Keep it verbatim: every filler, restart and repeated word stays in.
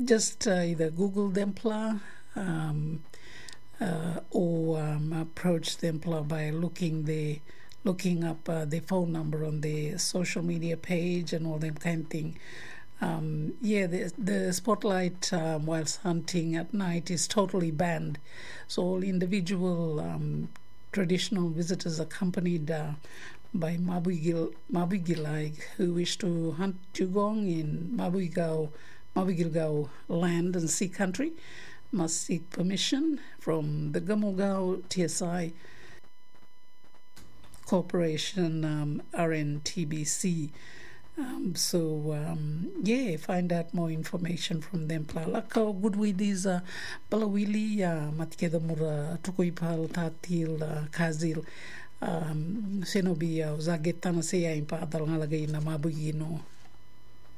just uh, either Google Dempla um, uh, or um, approach Dempla by looking the looking up uh, the phone number on the social media page and all that kind of thing. Um, yeah, the, the spotlight um, whilst hunting at night is totally banned. So all individual um, traditional visitors accompanied uh, by Mabugil, Mabugilai who wish to hunt dugong in Mabugao, Mabugilgao land and sea country must seek permission from the Gamugao T S I Corporation, um, R N T B C. Um, so, um, yeah, find out more information from them. Laka good with is uh, Balawili, uh, Matkeda Mura, Tukuipal, Tatil, uh, Kazil, um, Senobi, uh, Zagetana Sea in Padal Nalagay na Mabugino.